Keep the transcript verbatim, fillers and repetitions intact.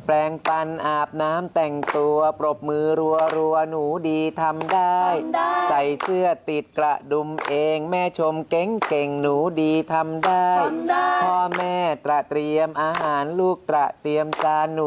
แปรงฟันอาบน้ำแต่งตัวปรบมือรัวรัวหนูดีทำได้ใส่เสื้อติดกระดุมเองแม่ชมเก่งเก่งหนูดีทำได้พ่อแม่ตระเตรียมอาหารลูกตระเตรียมจานหนู